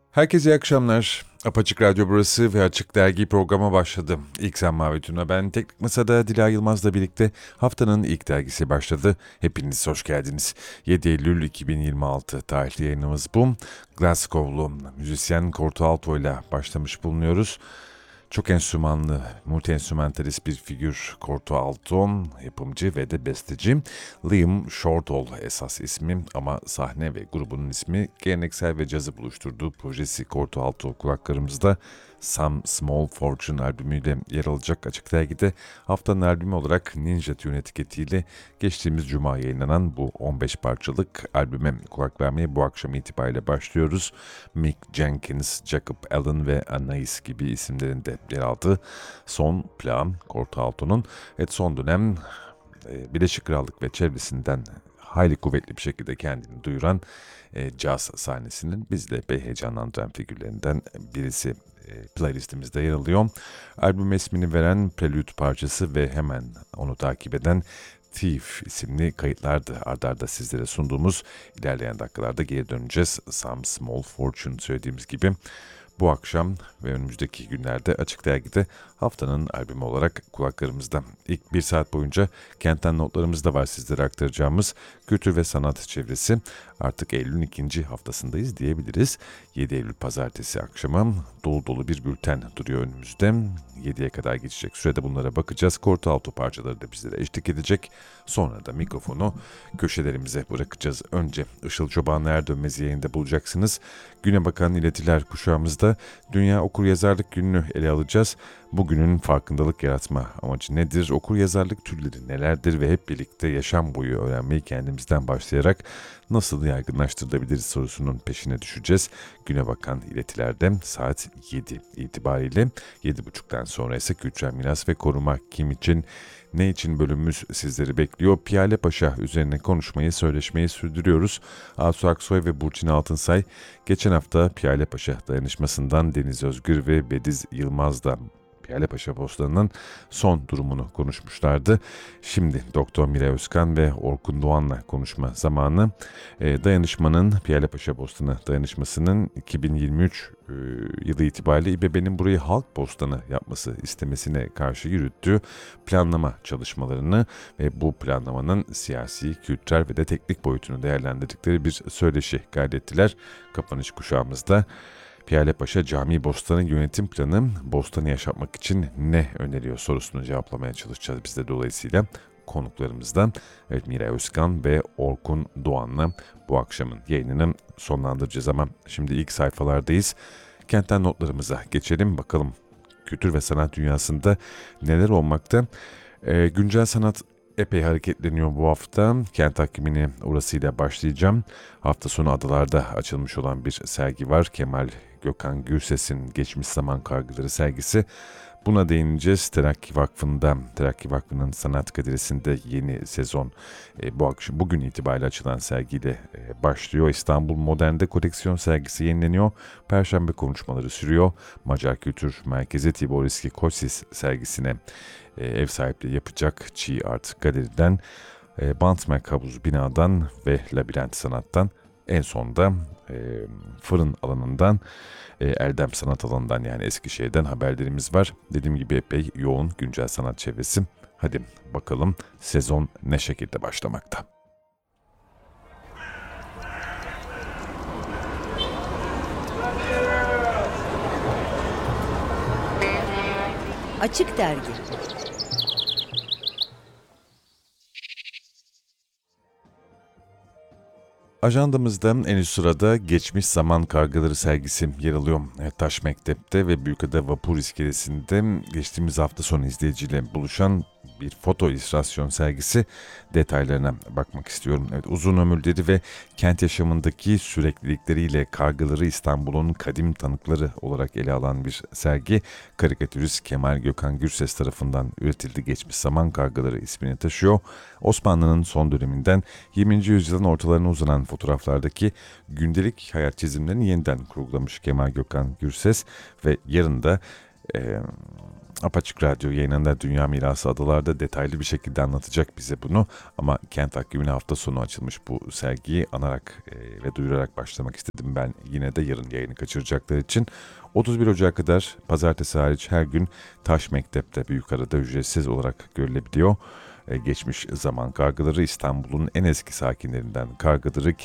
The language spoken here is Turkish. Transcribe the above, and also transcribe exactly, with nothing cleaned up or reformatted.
Herkese iyi akşamlar. Apaçık Radyo burası ve Açık Dergi programa başladı. İlk Sen Mavi Tuna, ben Teknik Masa'da Dilay Yılmaz'la birlikte haftanın ilk dergisi başladı. Hepiniz hoş geldiniz. yedi Eylül iki bin yirmi altı tarihli yayınımız bu. Glasgow'lu müzisyen Corto Alto ile başlamış bulunuyoruz. Çok enstrümanlı, multi-enstrümantalist bir figür Corto Alto, yapımcı ve de besteci. Liam Shortall esas ismi ama sahne ve grubunun ismi geleneksel ve cazı buluşturduğu projesi Corto Alto kulaklarımızda. Some Small Fortune albümüyle yer alacak. Açık Dergi'de haftanın albümü olarak Ninja Tune etiketiyle geçtiğimiz cuma yayınlanan bu on beş parçalık albüme kulak vermeye bu akşam itibariyle başlıyoruz. Mick Jenkins, Jacob Allen ve Anais gibi isimlerin de yer aldığı son plan Corto Alto'nun. Evet, son dönem e, Birleşik Krallık ve çevresinden hayli kuvvetli bir şekilde kendini duyuran e, caz sahnesinin bizi de epey heyecanlandıran figürlerinden birisi e, playlistimizde yer alıyor. Albüm ismini veren Prelude parçası ve hemen onu takip eden Thief isimli kayıtlardı ardarda arda sizlere sunduğumuz. İlerleyen dakikalarda geri döneceğiz. Some Small Fortune söylediğimiz gibi. Bu akşam ve önümüzdeki günlerde Açık Dergi'de haftanın albümü olarak kulaklarımızda. İlk bir saat boyunca Kent'ten notlarımız da var sizlere aktaracağımız kültür ve sanat çevresi. Artık Eylül'ün ikinci haftasındayız diyebiliriz. yedi Eylül pazartesi akşamı dolu dolu bir bülten duruyor önümüzde. yediye kadar geçecek sürede bunlara bakacağız. Corto Alto parçaları da bizlere eşlik edecek. Sonra da mikrofonu köşelerimize bırakacağız. Önce Işıl Çoban'la Erdönmez'i yayında bulacaksınız. Güne bakan iletiler kuşağımızda Dünya Okuryazarlık Günü'nü ele alacağız. Bugünün farkındalık yaratma amacı nedir? Okuryazarlık türleri nelerdir ve hep birlikte yaşam boyu öğrenmeyi kendimizden başlayarak nasıl yaygınlaştırabiliriz sorusunun peşine düşeceğiz. Güne bakan iletilerde saat yedi itibariyle, yedi buçuktan sonra ise kültürel miras ve koruma kim için, ne için bölümümüz sizleri bekliyor. Piyale Paşa üzerine konuşmayı, söyleşmeyi sürdürüyoruz. Asu Aksoy ve Burçin Altınsay geçen hafta Piyale Paşa dayanışmasından Deniz Özgür ve Bediz Yılmaz'da Piyale Paşa Bostanı'nın son durumunu konuşmuşlardı. Şimdi Doktor Miray Özkan ve Orkun Doğan'la konuşma zamanı. E, dayanışmanın, Piyale Paşa Bostanı dayanışmasının iki bin yirmi üç e, yılı itibariyle İBB'nin burayı halk bostanı yapması istemesine karşı yürüttüğü planlama çalışmalarını ve bu planlamanın siyasi, kültürel ve de teknik boyutunu değerlendirdikleri bir söyleşi kaydettiler. Kapanış kuşağımızda Piyale Paşa Camii Bostanı yönetim planı Bostanı yaşatmak için ne öneriyor sorusunu cevaplamaya çalışacağız biz de dolayısıyla konuklarımızdan. Evet, Miray Özkan ve Orkun Doğan'la bu akşamın yayınını sonlandıracağız ama şimdi ilk sayfalardayız. Kentten notlarımıza geçelim bakalım kültür ve sanat dünyasında neler olmakta. Ee, güncel sanat epey hareketleniyor bu hafta. Kent takvimine orasıyla başlayacağım. Hafta sonu adalarda açılmış olan bir sergi var. Kemal Gökhan Gürses'in Geçmiş Zaman Kargıları sergisi. Buna değineceğiz. Terakki Vakfı'nda, Terakki Vakfı'nın Sanat Galerisi'nde yeni sezon e, bu akşam, bugün itibariyle açılan sergiyle e, başlıyor. İstanbul Modern'de koleksiyon sergisi yenileniyor. Perşembe konuşmaları sürüyor. Macar Kültür Merkezi Tiboriski Kosis sergisine e, ev sahipliği yapacak Çiğ Art Galeri'den, e, Bantmek Havuz Bina'dan ve Labirent Sanat'tan, en sonda e, fırın alanından, e, Erdem Sanat alanından yani Eskişehir'den haberlerimiz var. Dediğim gibi epey yoğun güncel sanat çevresi. Hadi bakalım sezon ne şekilde başlamakta. Açık Dergi. Ajandamızda en üst sırada Geçmiş Zaman Kargaları sergisi yer alıyor. Taş Mektep'te ve Büyükada Vapur İskelesi'nde geçtiğimiz hafta sonu izleyiciyle buluşan bir foto illüstrasyon sergisi. Detaylarına bakmak istiyorum. Evet, uzun ömürleri ve kent yaşamındaki süreklilikleriyle kargaları İstanbul'un kadim tanıkları olarak ele alan bir sergi. Karikatürist Kemal Gökhan Gürses tarafından üretildi. Geçmiş Zaman Kargaları ismini taşıyor. Osmanlı'nın son döneminden yirminci yüzyılın ortalarına uzanan fotoğraflardaki gündelik hayat çizimlerini yeniden kurgulamış Kemal Gökhan Gürses ve yarın da e, Apaçık Radyo yayınında Dünya Mirası Adalar'da detaylı bir şekilde anlatacak bize bunu. Ama Kent Takvimi'ne hafta sonu açılmış bu sergiyi anarak e, ve duyurarak başlamak istedim ben. Yine de yarın yayını kaçıracaklar için. otuz bir Ocak'a kadar pazartesi hariç her gün Taş Mektep'te Büyükada'da ücretsiz olarak görülebiliyor. E, geçmiş zaman kargıları İstanbul'un en eski sakinlerinden Kargıdır'ı